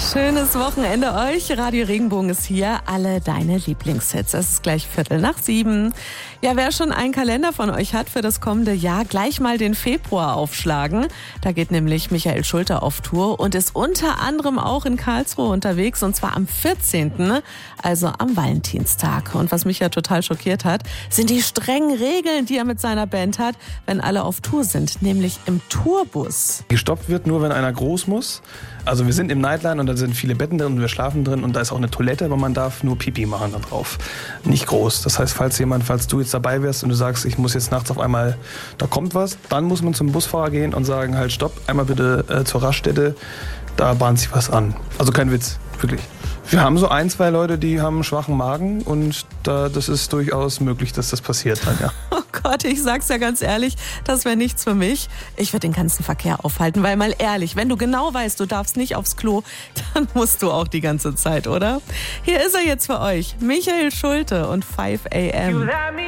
Schönes Wochenende euch. Radio Regenbogen ist hier. Alle deine Lieblingshits. Es ist gleich 6:45. Ja, wer schon einen Kalender von euch hat für das kommende Jahr, gleich mal den Februar aufschlagen. Da geht nämlich Michael Schulte auf Tour und ist unter anderem auch in Karlsruhe unterwegs, und zwar am 14., also am Valentinstag. Und was mich ja total schockiert hat, sind die strengen Regeln, die er mit seiner Band hat, wenn alle auf Tour sind, nämlich im Tourbus. Gestoppt wird nur, wenn einer groß muss. Also wir sind im Nightline und da sind viele Betten drin und wir schlafen drin und da ist auch eine Toilette, aber man darf nur Pipi machen da drauf. Nicht groß. Das heißt, falls du jetzt dabei wärst und du sagst, ich muss jetzt nachts auf einmal, da kommt was, dann muss man zum Busfahrer gehen und sagen, halt stopp, einmal bitte zur Raststätte, da bahnt sich was an. Also kein Witz, wirklich. Wir haben so 1, 2 Leute, die haben einen schwachen Magen und das ist durchaus möglich, dass das passiert dann, ja. Oh Gott, ich sag's ja ganz ehrlich, das wäre nichts für mich. Ich würde den ganzen Verkehr aufhalten, weil mal ehrlich, wenn du genau weißt, du darfst nicht aufs Klo, dann musst du auch die ganze Zeit, oder? Hier ist er jetzt für euch, Michael Schulte und 5 AM.